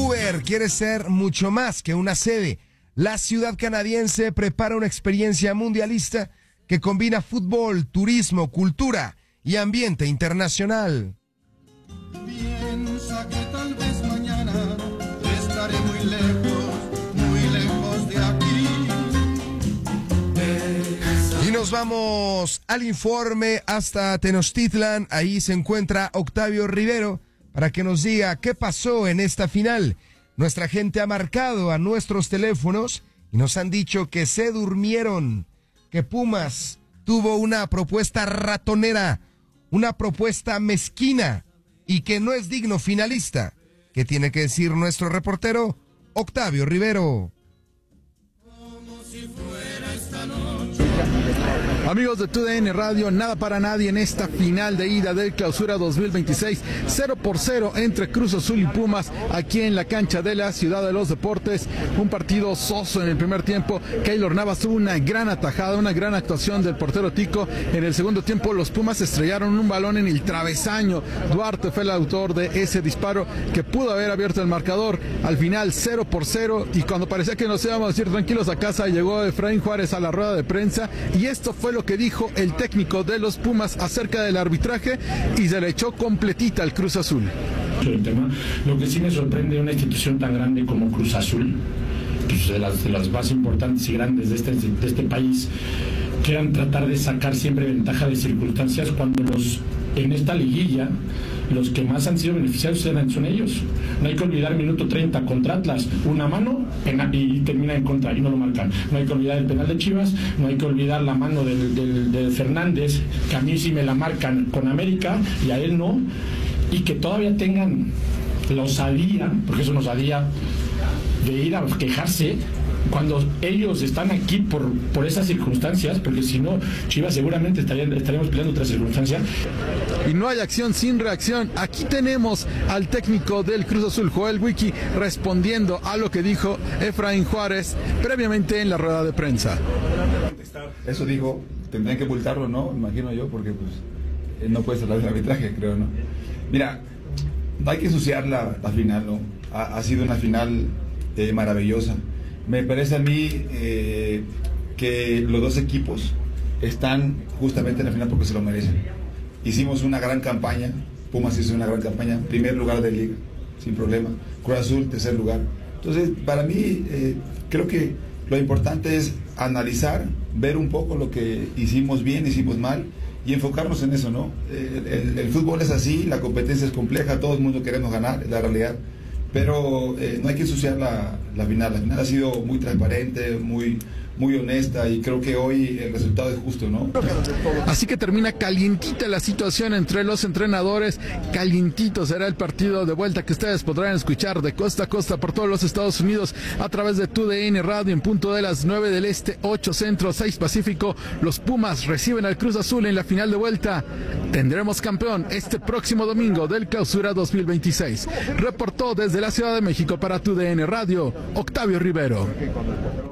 Vancouver quiere ser mucho más que una sede. La ciudad canadiense prepara una experiencia mundialista que combina fútbol, turismo, cultura y ambiente internacional. Piensa que tal vez mañana estaré muy lejos de aquí. Y nos vamos al informe hasta Tenochtitlan. Ahí se encuentra Octavio Rivero para que nos diga qué pasó en esta final. Nuestra gente ha marcado a nuestros teléfonos y nos han dicho que se durmieron, que Pumas tuvo una propuesta ratonera, una propuesta mezquina y que no es digno finalista. ¿Qué tiene que decir nuestro reportero Octavio Rivero? Amigos de TUDN Radio, nada para nadie en esta final de ida del Clausura 2026, 0-0 entre Cruz Azul y Pumas, aquí en la cancha de la Ciudad de los Deportes. Un partido soso en el primer tiempo. Keylor Navas tuvo una gran atajada, una gran actuación del portero Tico. En el segundo tiempo los Pumas estrellaron un balón en el travesaño. Duarte fue el autor de ese disparo que pudo haber abierto el marcador. Al final 0-0, y cuando parecía que nos íbamos a ir tranquilos a casa, llegó Efraín Juárez a la rueda de prensa y esto fue lo que dijo el técnico de los Pumas acerca del arbitraje y se le echó completita al Cruz Azul. El tema, lo que sí me sorprende de una institución tan grande como Cruz Azul, pues de las más importantes y grandes de este país, quieran tratar de sacar siempre ventaja de circunstancias cuando en esta liguilla los que más han sido beneficiados son ellos. No hay que olvidar minuto 30 contra Atlas, una mano y termina en contra y no lo marcan. No hay que olvidar el penal de Chivas, no hay que olvidar la mano de Fernández, que a mí sí me la marcan con América y a él no, y que todavía tengan la osadía, porque es una osadía, de ir a quejarse cuando ellos están aquí por esas circunstancias, porque si no, Chivas seguramente estaríamos peleando otras circunstancias. Y no hay acción sin reacción. Aquí tenemos al técnico del Cruz Azul, Joel Wiki, respondiendo a lo que dijo Efraín Juárez previamente en la rueda de prensa. Eso dijo, tendrían que multarlo, ¿no? Imagino yo, porque pues no puedes hablar del arbitraje, creo, ¿no? Mira, no hay que ensuciar la final, ¿no? Ha sido una final maravillosa. Me parece a mí que los dos equipos están justamente en la final porque se lo merecen. Hicimos una gran campaña, Pumas hizo una gran campaña, primer lugar de liga, sin problema. Cruz Azul, tercer lugar. Entonces, para mí, creo que lo importante es analizar, ver un poco lo que hicimos bien, hicimos mal y enfocarnos en eso, ¿no? El fútbol es así, la competencia es compleja, todo el mundo queremos ganar, es la realidad. Pero no hay que ensuciar la final. La final ha sido muy transparente, muy honesta y creo que hoy el resultado es justo, ¿no? Así que termina calientita la situación entre los entrenadores. Calientito será el partido de vuelta que ustedes podrán escuchar de costa a costa por todos los Estados Unidos a través de TUDN Radio en punto de las 9 del Este, 8 Centro, 6 Pacífico. Los Pumas reciben al Cruz Azul en la final de vuelta. Tendremos campeón este próximo domingo del Clausura 2026. Reportó desde la Ciudad de México para TUDN Radio, Octavio Rivero.